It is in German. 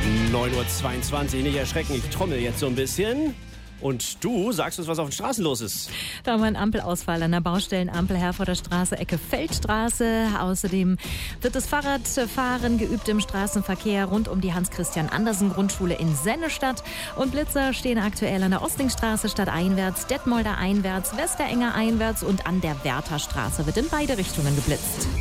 9:22 Uhr, nicht erschrecken, ich trommel jetzt so ein bisschen. Und du sagst uns, was auf den Straßen los ist. Da haben wir einen Ampelausfall an der Baustellenampel Herforder Straße, Ecke Feldstraße. Außerdem wird das Fahrradfahren geübt im Straßenverkehr rund um die Hans-Christian-Andersen-Grundschule in Sennestadt. Und Blitzer stehen aktuell an der Ostlingstraße stadteinwärts, Detmolder einwärts, Westerenger einwärts und an der Wärterstraße wird in beide Richtungen geblitzt.